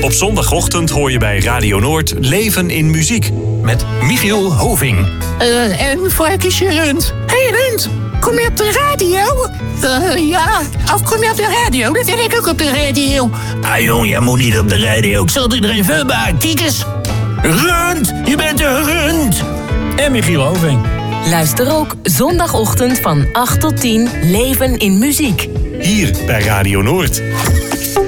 Op zondagochtend hoor je bij Radio Noord Leven in Muziek met Michiel Hoving. En Frankie Rund. Hey Rund, kom je op de radio? Ja, of kom je op de radio? Dat wil ik ook op de radio. Ah jong, jij moet niet op de radio. Ik zal het iedereen veel maken. Kijk eens. Rund, je bent een rund. En Michiel Hoving. Luister ook zondagochtend van 8 tot 10 Leven in Muziek. Hier bij Radio Noord.